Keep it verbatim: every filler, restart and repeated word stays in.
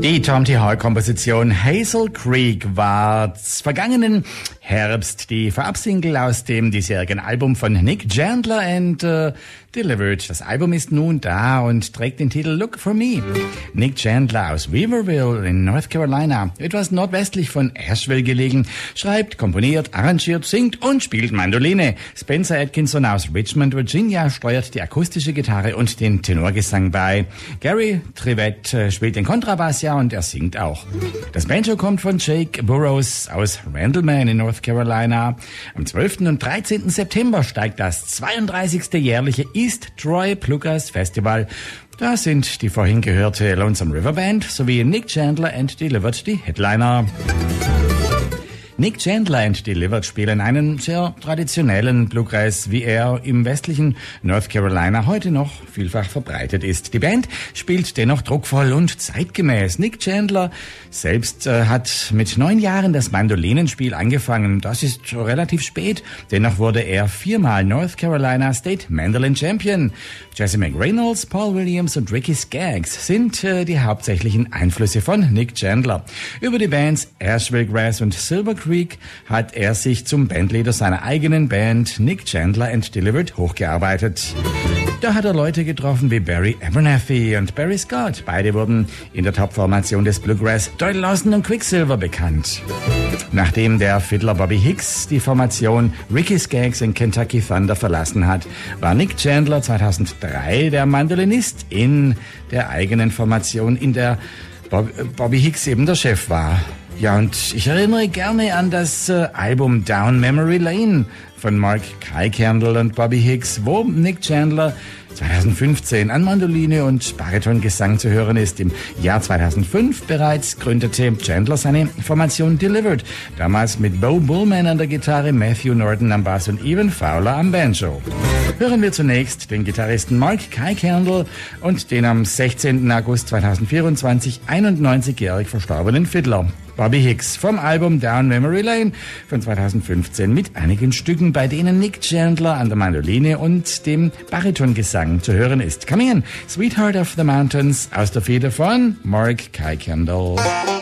Die Tom T. Hall-Komposition Hazel Creek war vergangenen Herbst die Vorabsingle aus dem diesjährigen Album von Nick Chandler and uh, Delivered. Das Album ist nun da und trägt den Titel Look for Me. Nick Chandler aus Weaverville in North Carolina, etwas nordwestlich von Asheville gelegen, schreibt, komponiert, arrangiert, singt und spielt Mandoline. Spencer Atkinson aus Richmond, Virginia steuert die akustische Gitarre und den Tenorgesang bei. Gary Trivette spielt den Kontrabass, ja, und er singt auch. Das Banjo kommt von Jake Burrows aus Randleman in North Carolina. Am zwölften und dreizehnten September steigt das zweiunddreißigste jährliche East Troy Bluegrass Festival. Da sind die vorhin gehörte Lonesome River Band sowie Nick Chandler and Delivered die Headliner. Nick Chandler and Delivered spielen einen sehr traditionellen Bluegrass, wie er im westlichen North Carolina heute noch vielfach verbreitet ist. Die Band spielt dennoch druckvoll und zeitgemäß. Nick Chandler selbst äh, hat mit neun Jahren das Mandolinenspiel angefangen. Das ist relativ spät. Dennoch wurde er viermal North Carolina State Mandolin Champion. Jesse McReynolds, Paul Williams und Ricky Skaggs sind äh, die hauptsächlichen Einflüsse von Nick Chandler. Über die Bands Asheville Grass und Silver Creek hat er sich zum Bandleader seiner eigenen Band Nick Chandler and Delivered hochgearbeitet. Da hat er Leute getroffen wie Barry Abernathy und Barry Scott. Beide wurden in der Top-Formation des Bluegrass Doyle Lawson und Quicksilver bekannt. Nachdem der Fiddler Bobby Hicks die Formation Ricky Skaggs in Kentucky Thunder verlassen hat, war Nick Chandler zweitausenddrei der Mandolinist in der eigenen Formation, in der Bob, Bobby Hicks eben der Chef war. Ja, und ich erinnere gerne an das äh, Album Down Memory Lane von Mark Kuykendall und Bobby Hicks, wo Nick Chandler zweitausendfünfzehn an Mandoline und Baritongesang zu hören ist. Im Jahr zweitausendfünf bereits gründete Chandler seine Formation Delivered, damals mit Bo Bullman an der Gitarre, Matthew Norton am Bass und Evan Fowler am Banjo. Hören wir zunächst den Gitarristen Mark Kuykendall und den am sechzehnten August zweitausendvierundzwanzig einundneunzigjährig verstorbenen Fiddler Bobby Hicks vom Album Down Memory Lane von zweitausendfünfzehn mit einigen Stücken, bei denen Nick Chandler an der Mandoline und dem Baritongesang zu hören ist. Come in, Sweetheart of the Mountains aus der Feder von Mark Kuykendall.